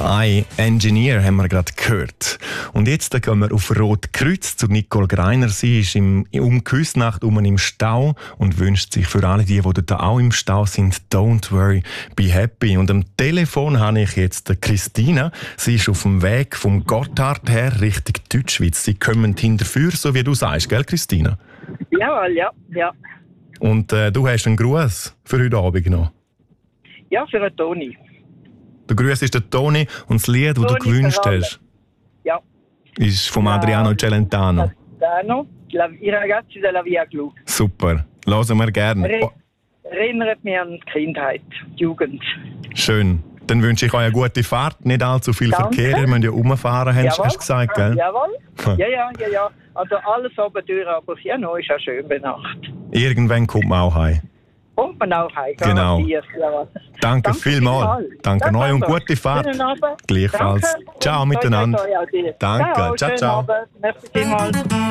«I Engineer» haben wir gerade gehört. Und jetzt gehen wir auf Rotkreuz zu Nicole Greiner. Sie ist um Küsnacht im Stau und wünscht sich für alle die dort auch im Stau sind, «Don't worry, be happy». Und am Telefon habe ich jetzt Christina. Sie ist auf dem Weg vom Gotthard her Richtung Deutschschweiz. Sie kommen hinterführ, so wie du sagst, gell Christina? Jawohl, ja. Und du hast einen Gruß für heute Abend noch? Ja, für den Toni. Der Gruß ist der Toni und das Lied, das du gewünscht hast, ja, ist von Adriano Celentano. I ragazzi della Via Glu. Super, hören wir gerne. Erinnert mich an die Kindheit, die Jugend. Schön. Dann wünsche ich euch eine gute Fahrt, nicht allzu viel Verkehr. Ihr müsst ja rumfahren, hast du gesagt, gell? Jawohl. Ja. Also alles oben durch, aber ja, noch ist eine schöne Nacht. Irgendwann kommt man auch heim. Kommt man auch heim. Genau. Ja. Danke vielmals. Danke euch und gute Fahrt. Gleichfalls. Danke. Ciao miteinander. Danke. Ciao. Merci vielmals.